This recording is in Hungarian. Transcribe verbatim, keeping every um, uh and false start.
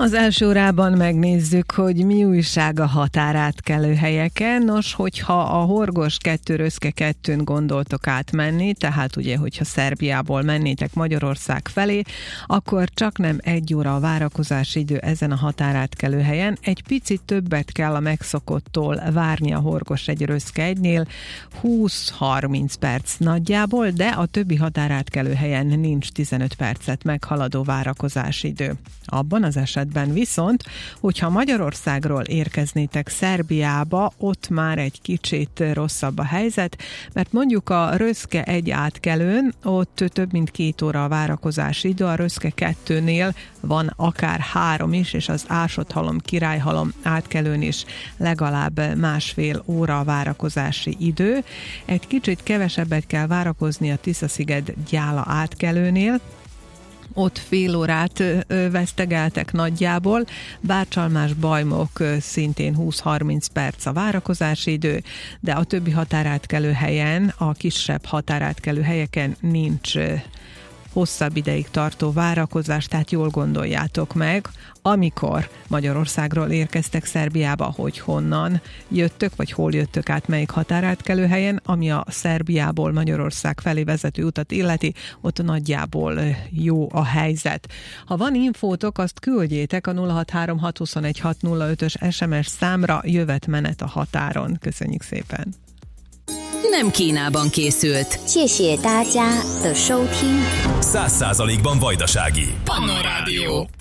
Az első órában megnézzük, hogy mi újság a határátkelő helyeken. Nos, hogyha a Horgos kettő Röszke kettőn gondoltok átmenni, tehát ugye, hogyha Szerbiából mennétek Magyarország felé, akkor csak nem egy óra a várakozási idő ezen a határátkelő helyen. Egy picit többet kell a megszokottól várni a Horgos egy Röszke egynél, húsz-harminc perc nagyjából, de a többi határátkelő helyen nincs tizenöt percet meghaladó várakozási idő. Abban az esetben viszont, hogyha Magyarországról érkeznétek Szerbiába, ott már egy kicsit rosszabb a helyzet, mert mondjuk a Röszke egy átkelőn ott több mint két óra a várakozási idő, a Röszke kettőnél van akár három is, és az Ásott-halom, Királyhalom átkelőn is legalább másfél óra a várakozási idő. Egy kicsit kevesebbet kell várakozni a Tiszasziged-Gyála átkelőnél, ott fél órát vesztegeltek nagyjából, Bárcsalmás-Bajmok szintén húsz-harminc perc a várakozási idő, de a többi határátkelő helyen, a kisebb határátkelő helyeken nincs hosszabb ideig tartó várakozás, tehát jól gondoljátok meg, amikor Magyarországról érkeztek Szerbiába, hogy honnan jöttök, vagy hol jöttök át, melyik határátkelő helyen, ami a Szerbiából Magyarország felé vezető utat illeti, ott nagyjából jó a helyzet. Ha van infótok, azt küldjétek a nulla hat három hat huszonegy hat nulla ötös es em es számra, jövet-menet a határon. Köszönjük szépen! Nem Kínában készült. száz százalékban vajdasági. Pannon Rádió.